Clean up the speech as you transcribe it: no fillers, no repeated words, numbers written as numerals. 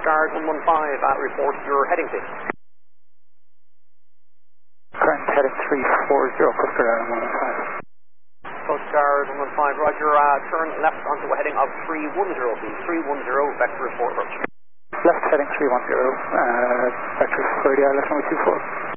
Coast Guard 115, report your heading please. Current heading 340, Coast Guard 115. Coast Guard 115, roger, turn left onto a heading of 310 please, 310, vector report approach. Left heading 310, vector 30, left number 24.